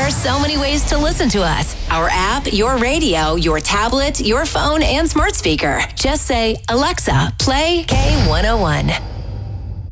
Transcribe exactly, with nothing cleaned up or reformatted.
are so many ways to listen to us. Our app, your radio, your tablet, your phone, and smart speaker. Just say, Alexa, play K one oh one.